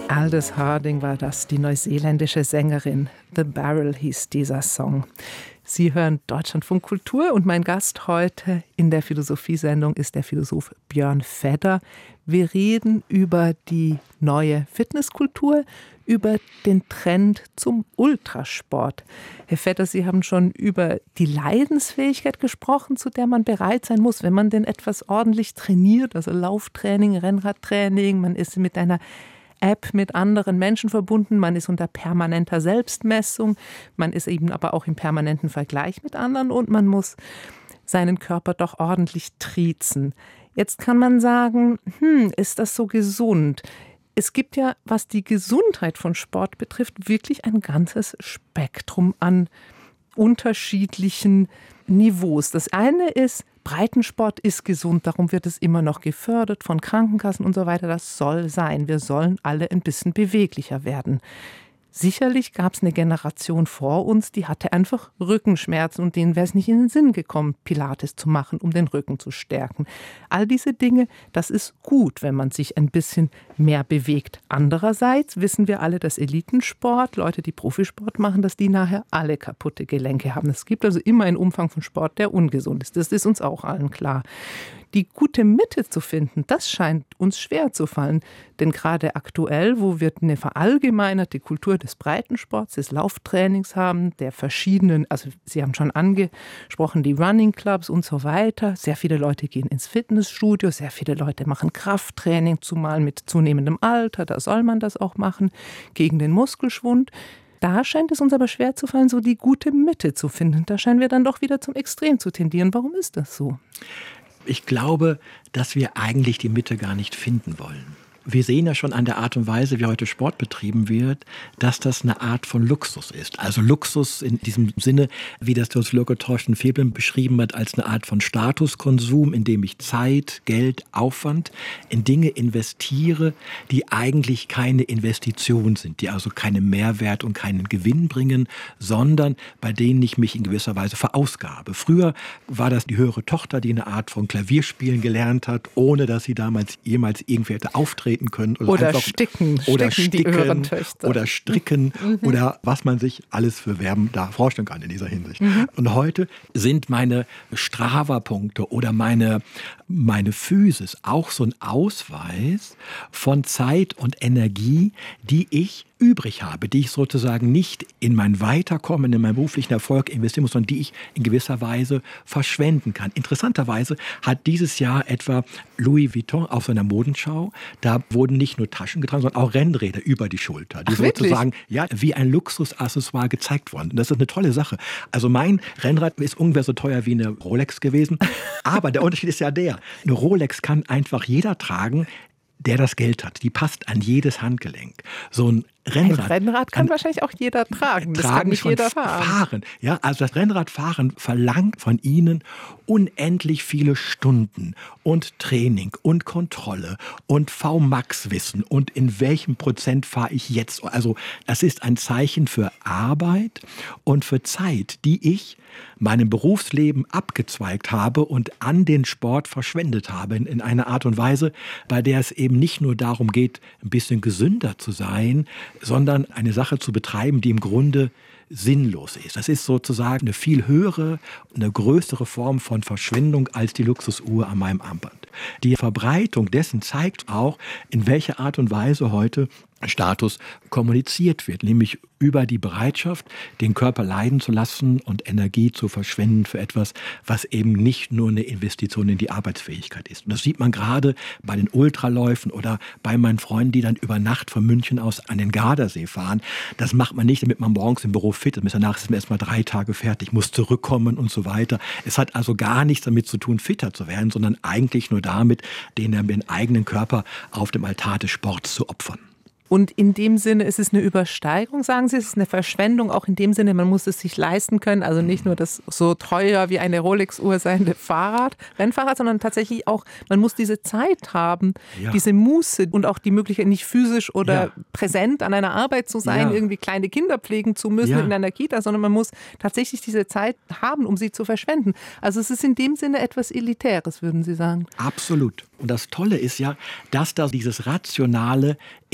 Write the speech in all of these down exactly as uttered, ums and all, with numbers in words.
Aldous Harding war das, die neuseeländische Sängerin. The Barrel hieß dieser Song. Sie hören Deutschlandfunk Kultur und mein Gast heute in der Philosophiesendung ist der Philosoph Björn Fedder. Wir reden über die neue Fitnesskultur, über den Trend zum Ultrasport. Herr Fedder, Sie haben schon über die Leidensfähigkeit gesprochen, zu der man bereit sein muss, wenn man denn etwas ordentlich trainiert, also Lauftraining, Rennradtraining, man ist mit einer App mit anderen Menschen verbunden, man ist unter permanenter Selbstmessung, man ist eben aber auch im permanenten Vergleich mit anderen und man muss seinen Körper doch ordentlich triezen. Jetzt kann man sagen, hm, ist das so gesund? Es gibt ja, was die Gesundheit von Sport betrifft, wirklich ein ganzes Spektrum an unterschiedlichen Niveaus. Das eine ist, Breitensport ist gesund, darum wird es immer noch gefördert von Krankenkassen und so weiter. Das soll sein. Wir sollen alle ein bisschen beweglicher werden. Sicherlich gab es eine Generation vor uns, die hatte einfach Rückenschmerzen und denen wäre es nicht in den Sinn gekommen, Pilates zu machen, um den Rücken zu stärken. All diese Dinge, das ist gut, wenn man sich ein bisschen mehr bewegt. Andererseits wissen wir alle, dass Elitensport, Leute, die Profisport machen, dass die nachher alle kaputte Gelenke haben. Es gibt also immer einen Umfang von Sport, der ungesund ist. Das ist uns auch allen klar. Die gute Mitte zu finden, das scheint uns schwer zu fallen. Denn gerade aktuell, wo wir eine verallgemeinerte Kultur des Breitensports, des Lauftrainings haben, der verschiedenen, also Sie haben schon angesprochen, die Running Clubs und so weiter. Sehr viele Leute gehen ins Fitnessstudio, sehr viele Leute machen Krafttraining, zumal mit zunehmendem Alter, da soll man das auch machen, gegen den Muskelschwund. Da scheint es uns aber schwer zu fallen, so die gute Mitte zu finden. Da scheinen wir dann doch wieder zum Extrem zu tendieren. Warum ist das so? Ich glaube, dass wir eigentlich die Mitte gar nicht finden wollen. Wir sehen ja schon an der Art und Weise, wie heute Sport betrieben wird, dass das eine Art von Luxus ist. Also Luxus in diesem Sinne, wie das Soziologe Thorsten Veblen beschrieben hat, als eine Art von Statuskonsum, in dem ich Zeit, Geld, Aufwand in Dinge investiere, die eigentlich keine Investition sind, die also keinen Mehrwert und keinen Gewinn bringen, sondern bei denen ich mich in gewisser Weise verausgabe. Früher war das die höhere Tochter, die eine Art von Klavierspielen gelernt hat, ohne dass sie damals jemals irgendwie hätte auftreten können. Oder, oder einfach, sticken, oder sticken, sticken die höheren Töchter. Oder stricken mhm. oder was man sich alles für Verben da vorstellen kann in dieser Hinsicht. Mhm. Und heute sind meine Strava-Punkte oder meine, meine Physis auch so ein Ausweis von Zeit und Energie, die ich übrig habe, die ich sozusagen nicht in mein Weiterkommen, in meinen beruflichen Erfolg investieren muss, sondern die ich in gewisser Weise verschwenden kann. Interessanterweise hat dieses Jahr etwa Louis Vuitton auf seiner Modenschau, da wurden nicht nur Taschen getragen, sondern auch Rennräder über die Schulter, die Ach, sozusagen ja, wie ein Luxusaccessoire gezeigt wurden. Und das ist eine tolle Sache. Also mein Rennrad ist ungefähr so teuer wie eine Rolex gewesen, aber der Unterschied ist ja der, eine Rolex kann einfach jeder tragen, der das Geld hat. Die passt an jedes Handgelenk. So ein Rennrad, ein Rennrad kann wahrscheinlich auch jeder tragen. Das tragen kann nicht jeder fahren. fahren. Ja, also das Rennradfahren verlangt von Ihnen unendlich viele Stunden und Training und Kontrolle und V Max-Wissen und in welchem Prozent fahre ich jetzt. Also das ist ein Zeichen für Arbeit und für Zeit, die ich meinem Berufsleben abgezweigt habe und an den Sport verschwendet habe in, in einer Art und Weise, bei der es eben nicht nur darum geht, ein bisschen gesünder zu sein, sondern eine Sache zu betreiben, die im Grunde sinnlos ist. Das ist sozusagen eine viel höhere, eine größere Form von Verschwendung als die Luxusuhr an meinem Armband. Die Verbreitung dessen zeigt auch, in welcher Art und Weise heute Status kommuniziert wird, nämlich über die Bereitschaft, den Körper leiden zu lassen und Energie zu verschwenden für etwas, was eben nicht nur eine Investition in die Arbeitsfähigkeit ist. Und das sieht man gerade bei den Ultraläufen oder bei meinen Freunden, die dann über Nacht von München aus an den Gardasee fahren. Das macht man nicht, damit man morgens im Büro fit ist. Danach ist man erst mal drei Tage fertig, muss zurückkommen und so weiter. Es hat also gar nichts damit zu tun, fitter zu werden, sondern eigentlich nur damit, den, den eigenen Körper auf dem Altar des Sports zu opfern. Und in dem Sinne ist es eine Übersteigerung, sagen Sie, es ist eine Verschwendung, auch in dem Sinne, man muss es sich leisten können, also nicht nur das so teuer wie eine Rolex-Uhr seiende Fahrrad, Rennfahrrad, sondern tatsächlich auch, man muss diese Zeit haben, ja. diese Muße und auch die Möglichkeit, nicht physisch oder ja. präsent an einer Arbeit zu sein, ja. irgendwie kleine Kinder pflegen zu müssen ja. in einer Kita, sondern man muss tatsächlich diese Zeit haben, um sie zu verschwenden. Also es ist in dem Sinne etwas Elitäres, würden Sie sagen. Absolut. Und das Tolle ist ja, dass da dieses Rationale ins Irrationale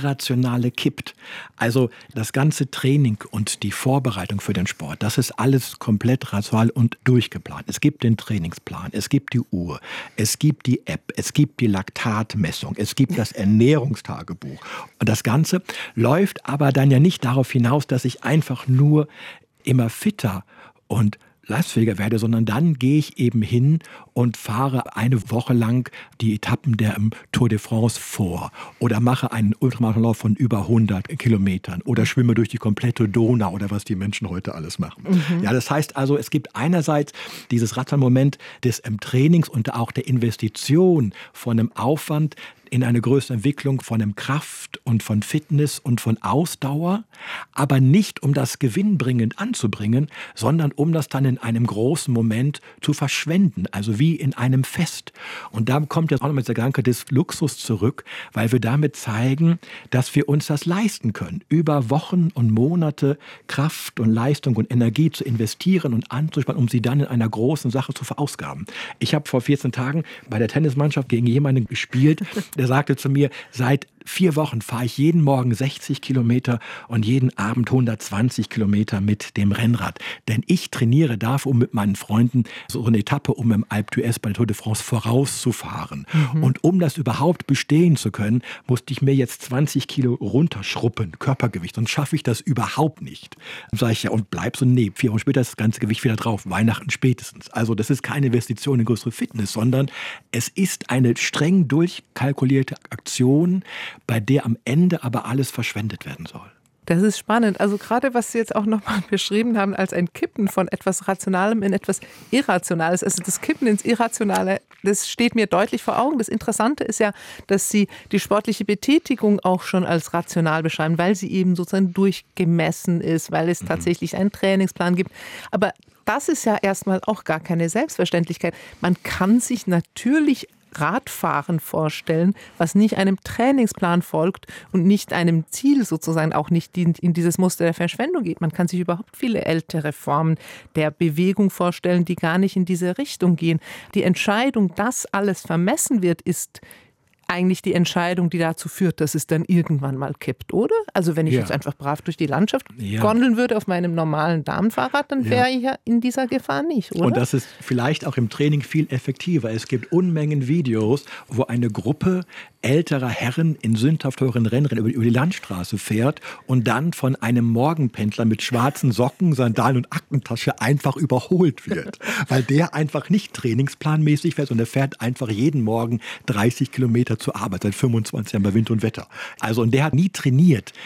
Irrationale kippt. Also das ganze Training und die Vorbereitung für den Sport, das ist alles komplett rational und durchgeplant. Es gibt den Trainingsplan, es gibt die Uhr, es gibt die App, es gibt die Laktatmessung, es gibt das Ernährungstagebuch. Und das Ganze läuft aber dann ja nicht darauf hinaus, dass ich einfach nur immer fitter und leistungsfähiger werde, sondern dann gehe ich eben hin und fahre eine Woche lang die Etappen der Tour de France vor oder mache einen Ultramarathonlauf von über hundert Kilometern oder schwimme durch die komplette Donau oder was die Menschen heute alles machen. Mhm. Ja, das heißt also, es gibt einerseits dieses Moment des Trainings und auch der Investition von einem Aufwand in eine größere Entwicklung von einem Kraft und von Fitness und von Ausdauer, aber nicht um das gewinnbringend anzubringen, sondern um das dann in einem großen Moment zu verschwenden, also wie in einem Fest. Und da kommt jetzt auch nochmal der Gedanke des Luxus zurück, weil wir damit zeigen, dass wir uns das leisten können, über Wochen und Monate Kraft und Leistung und Energie zu investieren und anzuspannen, um sie dann in einer großen Sache zu verausgaben. Ich habe vor vierzehn Tagen bei der Tennismannschaft gegen jemanden gespielt, der sagte zu mir, seit vier Wochen fahre ich jeden Morgen sechzig Kilometer und jeden Abend hundertzwanzig Kilometer mit dem Rennrad. Denn ich trainiere dafür, um mit meinen Freunden so eine Etappe um im Alpe d'Huez bei der Tour de France vorauszufahren. Mhm. Und um das überhaupt bestehen zu können, musste ich mir jetzt zwanzig Kilo runterschruppen, Körpergewicht. Sonst schaffe ich das überhaupt nicht. Dann sage ich ja, und bleib so, nee, vier Wochen später ist das ganze Gewicht wieder drauf. Weihnachten spätestens. Also das ist keine Investition in größere Fitness, sondern es ist eine streng durchkalkulierte Aktion, bei der am Ende aber alles verschwendet werden soll. Das ist spannend. Also gerade, was Sie jetzt auch nochmal beschrieben haben, als ein Kippen von etwas Rationalem in etwas Irrationales. Also das Kippen ins Irrationale, das steht mir deutlich vor Augen. Das Interessante ist ja, dass Sie die sportliche Betätigung auch schon als rational beschreiben, weil sie eben sozusagen durchgemessen ist, weil es mhm. tatsächlich einen Trainingsplan gibt. Aber das ist ja erstmal auch gar keine Selbstverständlichkeit. Man kann sich natürlich Radfahren vorstellen, was nicht einem Trainingsplan folgt und nicht einem Ziel sozusagen, auch nicht in dieses Muster der Verschwendung geht. Man kann sich überhaupt viele ältere Formen der Bewegung vorstellen, die gar nicht in diese Richtung gehen. Die Entscheidung, dass alles vermessen wird, ist eigentlich die Entscheidung, die dazu führt, dass es dann irgendwann mal kippt, oder? Also wenn ich ja. jetzt einfach brav durch die Landschaft ja. gondeln würde auf meinem normalen Damenfahrrad, dann wäre ja. ich ja in dieser Gefahr nicht, oder? Und das ist vielleicht auch im Training viel effektiver. Es gibt Unmengen Videos, wo eine Gruppe älterer Herren in sündhaft teuren Rennrennen über, über die Landstraße fährt und dann von einem Morgenpendler mit schwarzen Socken, Sandalen und Aktentasche einfach überholt wird. Weil der einfach nicht trainingsplanmäßig fährt, sondern der fährt einfach jeden Morgen dreißig Kilometer zur Arbeit, seit fünfundzwanzig Jahren bei Wind und Wetter. Also, und der hat nie trainiert.